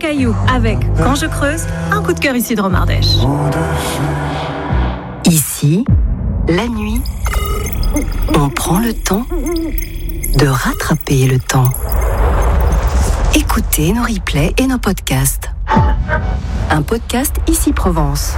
Caillou avec Quand je creuse, un coup de cœur ici de Romardèche. Ici, la nuit, on prend le temps de rattraper le temps. Écoutez nos replays et nos podcasts. Un podcast Ici Provence.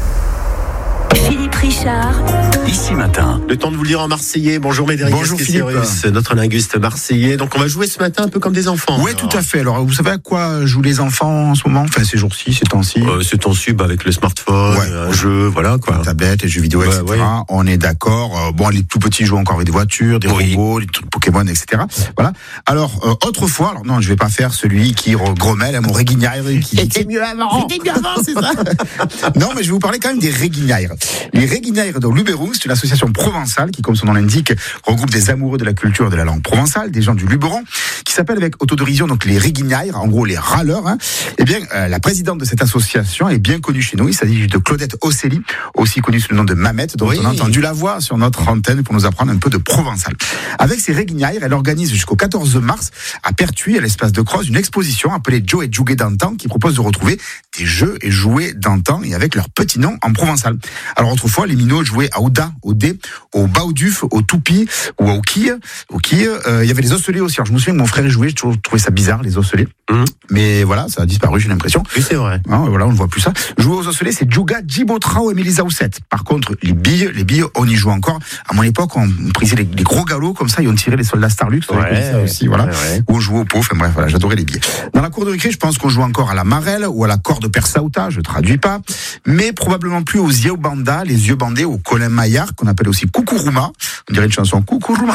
Philippe Richard. Ici matin. Le temps de vous le lire en marseillais. Bonjour Médéric. Bonjour Philippe. Notre linguiste marseillais. Donc on va jouer ce matin un peu comme des enfants. Oui, tout à fait. Alors vous savez à quoi jouent les enfants en ce moment? Enfin ces jours-ci, ces temps-ci. Ces temps-ci, avec le smartphone, un jeu, voilà quoi. La tablette, les jeux vidéo, etc. Ouais. On est d'accord. Bon, les tout petits jouent encore avec des voitures, des robots, des trucs Pokémon, etc. Voilà. Alors autrefois, alors non, je vais pas faire celui qui grommelle à mon réguignaire. C'était mieux avant, c'est ça. Non, mais je vais vous parler quand même des réguignaires. Les réguignaires de Luberon, c'est une association provençale qui, comme son nom l'indique, regroupe des amoureux de la culture et de la langue provençale, des gens du Luberon, qui s'appelle avec autodérision donc les réguignaires, en gros les râleurs. Eh bien, la présidente de cette association est bien connue chez nous. Il s'agit de Claudette Osséli, aussi connue sous le nom de Mamette, dont on a entendu la voix sur notre antenne pour nous apprendre un peu de provençal. Avec ces réguignaires, elle organise jusqu'au 14 mars à Pertuis, à l'espace de Croze, une exposition appelée Joe et Jouet d'antan, qui propose de retrouver des jeux et jouets d'antan et avec leur petit nom en provençal. Alors autrefois, les minots jouaient à Ouda, au dé, au bauduf, au toupi ou au quille. Il y avait les osselets aussi. Alors je me souviens que mon frère y jouait, j'ai toujours trouvé ça bizarre, les osselets. Mais voilà, ça a disparu, j'ai l'impression. Oui, c'est vrai. Voilà, on ne voit plus ça. Jouer aux osselets, c'est Djouga, Djibotrao et Mélisa Ousset. Par contre, les billes, on y joue encore. À mon époque, on prisait les gros galops comme ça et on tirait les soldats Starlux. Ça aussi, voilà. Ou on jouait au pot. Enfin bref, voilà, j'adorais les billes. Dans la cour de récré, je pense qu'on joue encore à la marelle ou à la corde persauta, je traduis pas. Mais probablement plus aux yeux banda, les yeux bandés, au Colin Maillard, qu'on appelle aussi Kukuruma. On dirait une chanson Kukuruma.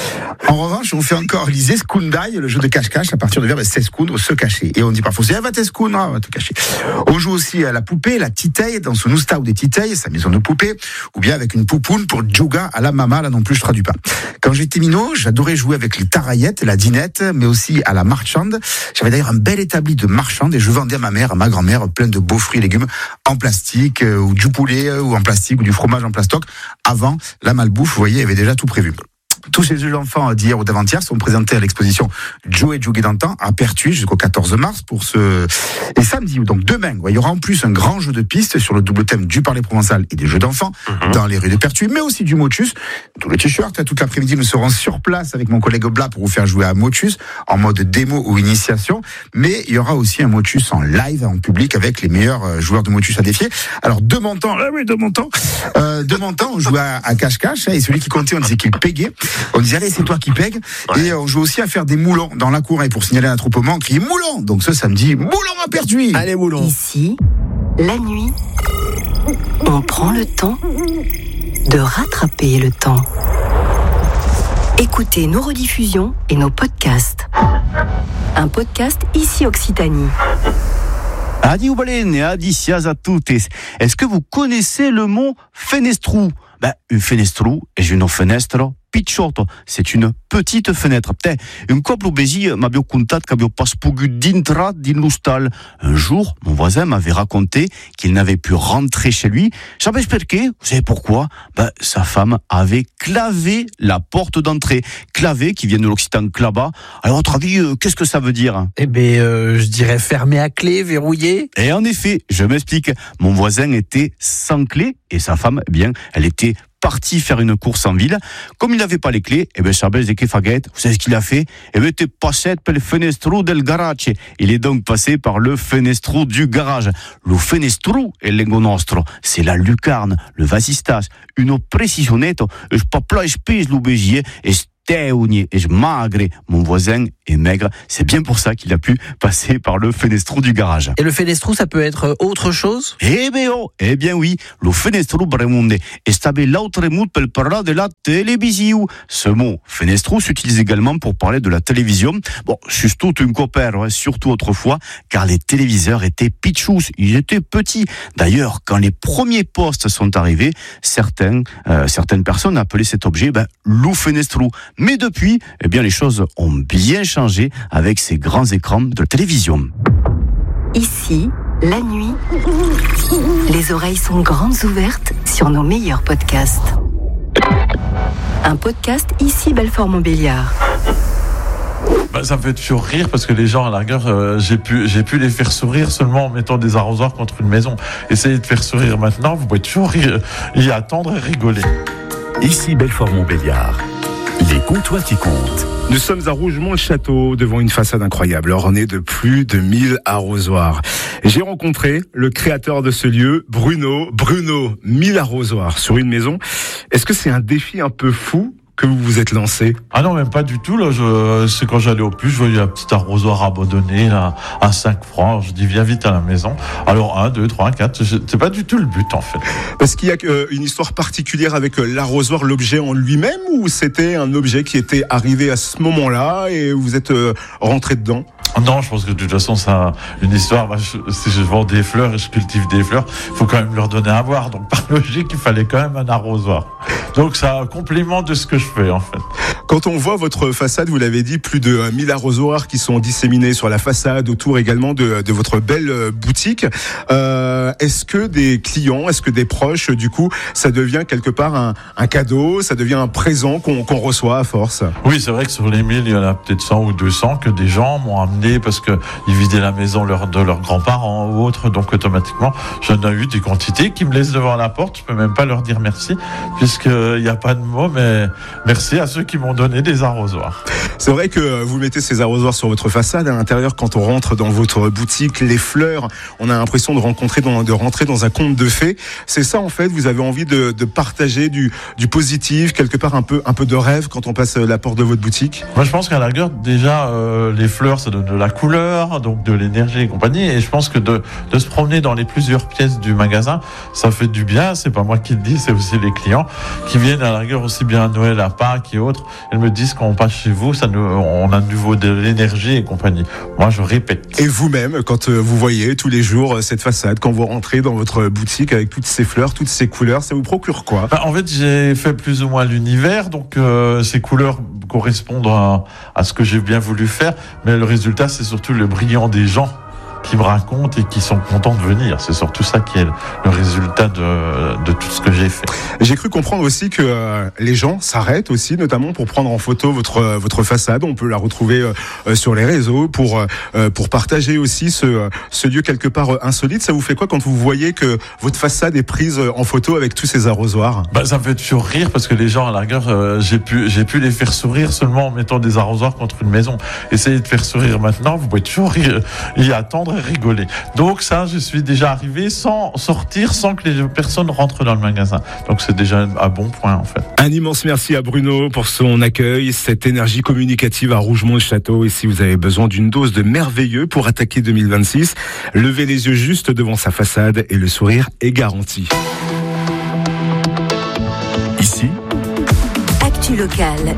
En revanche, on fait encore les escundailles, le jeu de cache-cache à partir du verbe s'escundre, se cacher. Et on dit parfois, va t'escundre, va te cacher. On joue aussi à la poupée, la titeille, dans son oustau des titeilles, sa maison de poupée, ou bien avec une poupoune pour Djouga à la mama, là non plus je traduis pas. Quand j'étais minot, j'adorais jouer avec les taraillettes, la dinette, mais aussi à la marchande. J'avais d'ailleurs un bel établi de marchande et je vendais à ma mère, à ma grand-mère, plein de beaux fruits et légumes en plastique, ou du poulet, ou en plastique, ou du fromage en plastoc. Avant, la malbouffe, vous voyez, il y avait déjà tout prévu. Tous ces jeux d'enfants d'hier ou d'avant-hier sont présentés à l'exposition Joe et Jouet d'antan à Pertuis jusqu'au 14 mars et samedi, donc demain, il y aura en plus un grand jeu de piste sur le double thème du parler provençal et des jeux d'enfants dans les rues de Pertuis, mais aussi du motus. Tout le t-shirt, toute l'après-midi, nous serons sur place avec mon collègue Blas pour vous faire jouer à motus en mode démo ou initiation, mais il y aura aussi un motus en live, en public, avec les meilleurs joueurs de motus à défier. Alors, de mon temps, on jouait à cache-cache, et celui qui comptait, on disait qu'il pégait. On disait, allez, c'est toi qui pègue. Et on joue aussi à faire des moulons dans la cour. Et pour signaler un attroupement, on crie moulon. Donc ce samedi, moulon à Pertuis. Allez, moulon. Ici, la nuit, on prend le temps de rattraper le temps. Écoutez nos rediffusions et nos podcasts. Un podcast Ici Occitanie. Adi Oubalène et adi siaz à toutes. Est-ce que vous connaissez le mot fenestrou? Une fenestrou est une fenêtre picciotto, c'est une petite fenêtre. Un couple obési m'avait contato qu'avait pas pogu d'intra d'illustal. Un jour, mon voisin m'avait raconté qu'il n'avait pu rentrer chez lui. Savez pourquoi? Vous savez pourquoi? Sa femme avait clavé la porte d'entrée. Clavé, qui vient de l'occitan claba. Alors, à votre avis, qu'est-ce que ça veut dire? Je dirais fermé à clé, verrouillé. Et en effet, je m'explique. Mon voisin était sans clé et sa femme, elle était parti faire une course en ville. Comme il n'avait pas les clés, Chabel de Kefaguet, vous savez ce qu'il a fait? T'es passé per le fenestro del garage. Il est donc passé par le fenestro du garage. Le fenestro è lengo nostro, c'est la lucarne, le vasistas, une précisionette, je pas plage pèse l'obégier, et et je magre, mon voisin est maigre. C'est bien pour ça qu'il a pu passer par le fenestro du garage. Et le fenestro, ça peut être autre chose? Eh bien oui, le fenestro bremonde est l'autre mot pour parler de la télévision. Ce mot fenestro s'utilise également pour parler de la télévision. Bon, surtout une copain, surtout autrefois, car les téléviseurs étaient pitchous, ils étaient petits. D'ailleurs, quand les premiers postes sont arrivés, certaines personnes appelaient cet objet le fenestro. Mais depuis, les choses ont bien changé avec ces grands écrans de télévision. Ici, la nuit, les oreilles sont grandes ouvertes sur nos meilleurs podcasts. Un podcast Ici Belfort-Montbéliard. Ça me fait toujours rire parce que les gens, à la rigueur, j'ai pu les faire sourire seulement en mettant des arrosoirs contre une maison. Essayez de faire sourire maintenant, vous pouvez toujours y attendre et rigoler. Ici Belfort-Montbéliard, les comptoirs qui comptent. Nous sommes à Rougemont-le-Château, devant une façade incroyable, ornée de plus de 1000 arrosoirs. J'ai rencontré le créateur de ce lieu, Bruno. Bruno, 1000 arrosoirs sur une maison. Est-ce que c'est un défi un peu fou que vous vous êtes lancé? Ah non, même pas du tout. Là, c'est quand j'allais au puce, je voyais un petit arrosoir abandonné là, à 5 francs. Je dis, viens vite à la maison. Alors 1, 2, 3, 4, c'est pas du tout le but en fait. Parce qu'il y a une histoire particulière avec l'arrosoir, l'objet en lui-même, ou c'était un objet qui était arrivé à ce moment-là et vous êtes rentré dedans? Non, je pense que de toute façon, ça, une histoire, si je vends des fleurs et je cultive des fleurs, il faut quand même leur donner à boire. Donc, par logique, il fallait quand même un arrosoir. Donc, c'est un complément de ce que je fais, en fait. Quand on voit votre façade, vous l'avez dit, plus de 1000 arrosoirs qui sont disséminés sur la façade, autour également de votre belle boutique. Est-ce que des clients, est-ce que des proches, du coup, ça devient quelque part un cadeau, ça devient un présent qu'on reçoit à force? Oui, c'est vrai que sur les 1000, il y en a peut-être 100 ou 200 que des gens m'ont amené parce que ils vidaient la maison de leurs grands-parents ou autres, donc automatiquement j'en ai eu des quantités qui me laissent devant la porte. Je peux même pas leur dire merci puisqu'il n'y a pas de mots, mais merci à ceux qui m'ont donné des arrosoirs. C'est vrai que vous mettez ces arrosoirs sur votre façade. À l'intérieur, quand on rentre dans votre boutique, les fleurs, on a l'impression de rentrer dans un conte de fées. C'est ça en fait, vous avez envie de partager du positif, quelque part un peu de rêve quand on passe la porte de votre boutique? Moi je pense qu'à la rigueur déjà les fleurs ça donne de la couleur, donc de l'énergie et compagnie, et je pense que de se promener dans les plusieurs pièces du magasin, ça fait du bien. C'est pas moi qui le dis, c'est aussi les clients qui viennent à la rigueur aussi bien à Noël, à Pâques et autres. Ils me disent quand on passe chez vous, on a de nouveau de l'énergie et compagnie. Moi je répète. Et vous-même, quand vous voyez tous les jours cette façade, quand vous rentrez dans votre boutique avec toutes ces fleurs, toutes ces couleurs, ça vous procure quoi? En fait j'ai fait plus ou moins l'univers, donc ces couleurs correspondent à ce que j'ai bien voulu faire, mais le résultat, c'est surtout le brillant des gens qui me racontent et qui sont contents de venir. C'est surtout ça qui est le résultat de tout ce que j'ai fait. J'ai cru comprendre aussi que les gens s'arrêtent aussi, notamment pour prendre en photo votre façade. On peut la retrouver sur les réseaux pour partager aussi ce lieu quelque part insolite. Ça vous fait quoi quand vous voyez que votre façade est prise en photo avec tous ces arrosoirs? Ça me fait toujours rire parce que les gens, à la rigueur, j'ai pu les faire sourire seulement en mettant des arrosoirs contre une maison. Essayez de faire sourire maintenant, vous pouvez toujours y attendre et rigoler. Donc ça, je suis déjà arrivé sans sortir, sans que les personnes rentrent dans le magasin. Donc c'est déjà un bon point en fait. Un immense merci à Bruno pour son accueil, cette énergie communicative à Rougemont-le-Château. Et si vous avez besoin d'une dose de merveilleux pour attaquer 2026, levez les yeux juste devant sa façade et le sourire est garanti. Ici, Actu locale,